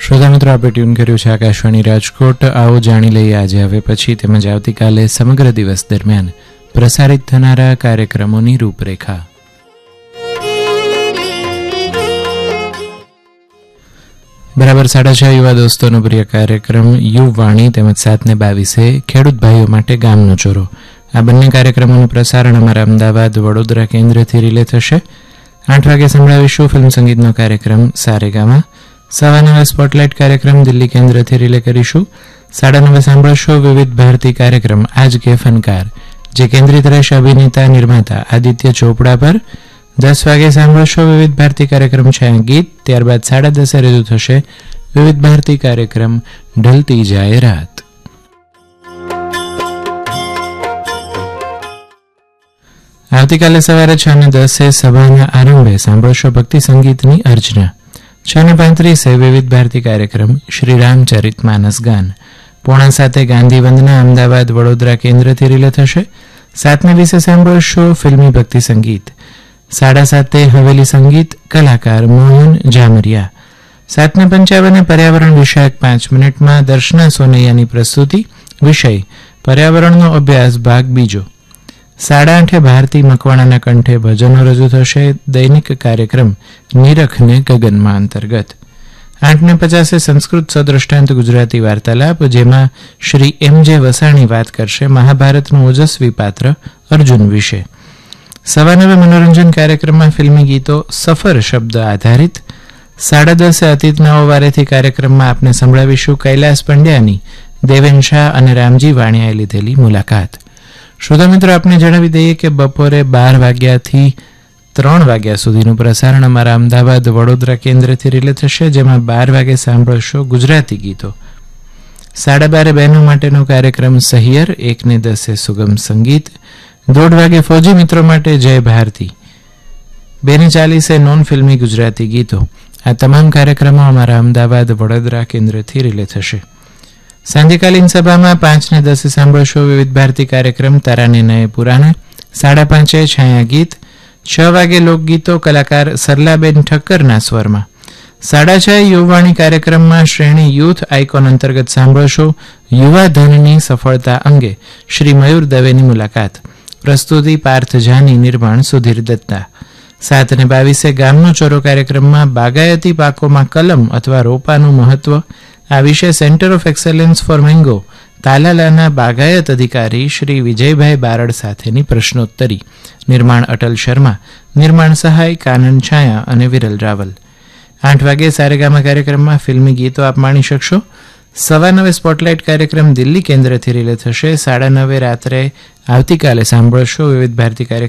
શ્રોતા મિત્રો, આપણે ટ્યુન કર્યું છે આકાશવાણી રાજકોટ. આવો જાણી લઈએ આજે હવે પછી તેમજ આવતીકાલે સમગ્ર દિવસ દરમિયાન પ્રસારિત થનારા કાર્યક્રમોની રૂપરેખા. બરાબર 6:30 યુવા દોસ્તોનો પ્રિય કાર્યક્રમ યુવાણી તેમજ 7:22 ખેડૂત ભાઈઓ માટે ગામનો ચોરો. આ બંને કાર્યક્રમોનું પ્રસારણ અમારા અમદાવાદ વડોદરા કેન્દ્રથી રિલે થશે. 8 વાગે સંભળાવીશું ફિલ્મ સંગીતનો કાર્યક્રમ સારેગામા. 9:15 સ્પોટલાઇટ કાર્યક્રમ દિલ્હી કેન્દ્રથી રિલે કરીશું. 9:30 સાંભળશો વિવિધ ભારતી કાર્યક્રમ આજ કે ફનકાર, જે કેન્દ્રિત રહેશે અભિનેતા નિર્માતા આદિત્ય ચોપડા પર. 10 વાગે સાંભળશો વિવિધ ભારતી કાર્યક્રમ છાયા ગીત. ત્યારબાદ 10:30 રજૂ થશે વિવિધ ભારતી કાર્યક્રમ ઢલતી જાય રાત. આવતીકાલે સવારે 6:10 સભાના આરંભે સાંભળશો ભક્તિ સંગીતની અર્ચના. 6:35 વિવિધ ભારતી કાર્યક્રમ શ્રી રામચરિત માનસ ગાન. 6:45 ગાંધી વંદના અમદાવાદ વડોદરા કેન્દ્રથી રિલે થશે. 7:20 સાંભળશો ફિલ્મી ભક્તિ સંગીત. 7:30 હવેલી સંગીત, કલાકાર મોહન જામરિયા. 7:55 પર્યાવરણ વિષયક 5 મિનિટમાં દર્શના સોનૈયાની પ્રસ્તુતિ. વિષય પર્યાવરણનો અભ્યાસ ભાગ બીજો. 8:30 ભારતી મકવાણાના કંઠે ભજનો રજૂ થશે. દૈનિક કાર્યક્રમ નિરખને ગગનમાં અંતર્ગત. 8:50 સંસ્કૃત સદ્રષ્ટાંત ગુજરાતી વાર્તાલાપ, જેમાં શ્રી M.J. વસાણી વાત કરશે મહાભારતનું ઓજસ્વી પાત્ર અર્જુન વિશે. 9:15 મનોરંજન કાર્યક્રમમાં ફિલ્મી ગીતો સફર શબ્દ આધારિત. 10:30 અતીતના ઓવારેથી કાર્યક્રમમાં આપને સંભળાવીશું કૈલાસ પંડ્યાની દેવેન શાહ અને રામજી વાણિયાએ લીધેલી મુલાકાત. શ્રોતા મિત્રો, આપને જણાવી દઈએ કે બપોરે 12 વાગ્યાથી 3 વાગ્યા સુધીનું પ્રસારણ અમારા અમદાવાદ વડોદરા કેન્દ્રથી રિલે થશે, જેમાં 12 વાગે સાંભળશો ગુજરાતી ગીતો. 12:30 બહેનો માટેનો કાર્યક્રમ સહિયર. 1:10 સુગમ સંગીત. 1:30 વાગે ફૌજી મિત્રો માટે જય ભારતી. 2:40 નોન ફિલ્મી ગુજરાતી ગીતો. આ તમામ કાર્યક્રમો અમારા અમદાવાદ વડોદરા કેન્દ્રથી રિલે થશે. સાંજકાલીન સભામાં 5:10 સાંભળશો વિવિધ ભારતી કાર્યક્રમ તારાને નયે પુરાના. 5:30 છાયા ગીત. 6 વાગે લોકગીતો, કલાકાર સરલાબેન ઠક્કરના સ્વરમાં. 6:30 યુવાણી કાર્યક્રમમાં શ્રેણી યુથ આઇકોન અંતર્ગત સાંભળશો યુવા ધનની સફળતા અંગે શ્રી મયુર દવેની મુલાકાત. પ્રસ્તુતિ પાર્થ જાની, નિર્માણ સુધીર દત્તા. 7:22 ગામનો ચોરો કાર્યક્રમમાં બાગાયતી પાકોમાં કલમ અથવા રોપાનું મહત્વ. આ વિશે centre of excellence four mango તાલાલાના બાગાયત અધિકારી શ્રી વિજયભાઈ બારડ સાથેની પ્રશ્નોત્તરી. નિર્માણ અટલ શર્મા. નિર્માણ સહાય કાનન છાયા અને વિરલ રાવલ. 8 વાગે સારેગામા કાર્યક્રમમાં ફિલ્મી ગીતો આપ માણી શકશો. 9:15 સ્પોટલાઇટ કાર્યક્રમ દિલ્હી કેન્દ્રથી રિલે થશે. 9:30 રાત્રે આવતીકાલે સાંભળશો વિવિધ ભારતી કાર્યક્રમ